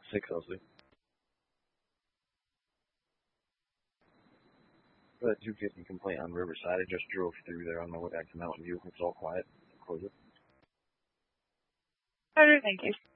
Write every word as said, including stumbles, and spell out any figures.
six oh six. For that two fifty complaint on Riverside, I just drove through there on my way back to Mountain View. It's all quiet. Close it. Alright, thank you.